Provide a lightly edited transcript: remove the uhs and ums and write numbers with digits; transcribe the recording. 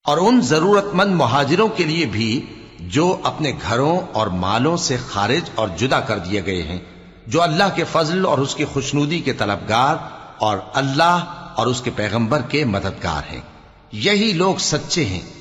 और उन जरूरतमंद मुहाजिरों के लिए भी जो अपने घरों और मालों से खारिज और जुदा कर दिए गए हैं, जो अल्लाह के फजल और उसकी खुशनूदी के तलबगार और अल्लाह और उसके पैगंबर के मददगार हैं। यही लोग सच्चे हैं